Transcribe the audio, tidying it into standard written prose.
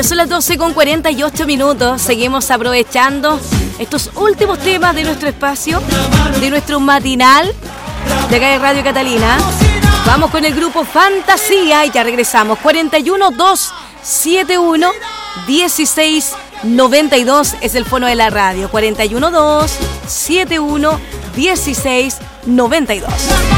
Ya son las 12:48. Seguimos aprovechando estos últimos temas de nuestro espacio, de nuestro matinal de acá de Radio Catalina. Vamos con el grupo Fantasía y ya regresamos. 412711692 es el fono de la radio. 412711692.